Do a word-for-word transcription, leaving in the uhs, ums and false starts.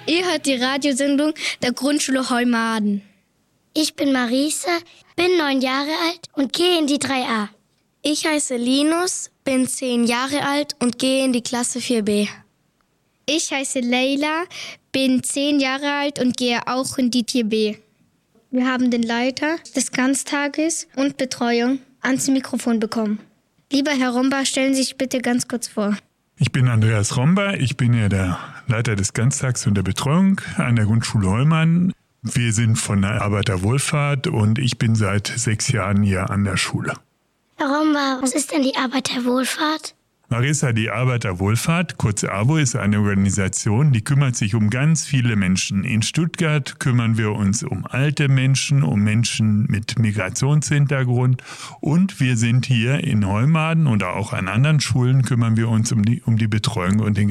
Ihr hört die Radiosendung der Grundschule Heumaden. Ich bin Marisa, bin neun Jahre alt und gehe in die drei a. Ich heiße Linus, bin zehn Jahre alt und gehe in die Klasse vier b. Ich heiße Leila, bin zehn Jahre alt und gehe auch in die vier b. Wir haben den Leiter des Ganztages und Betreuung ans Mikrofon bekommen. Lieber Herr Romba, stellen Sie sich bitte ganz kurz vor. Ich bin Andreas Romba, ich bin ja der Leiter des Ganztags und der Betreuung an der Grundschule Heumaden. Wir sind von der Arbeiterwohlfahrt und ich bin seit sechs Jahren hier an der Schule. Herr Romba, was ist denn die Arbeiterwohlfahrt? Marisa, die Arbeiterwohlfahrt, kurz A W O, ist eine Organisation, die kümmert sich um ganz viele Menschen. In Stuttgart kümmern wir uns um alte Menschen, um Menschen mit Migrationshintergrund und wir sind hier in Heumaden oder auch an anderen Schulen kümmern wir uns um die, um die Betreuung und den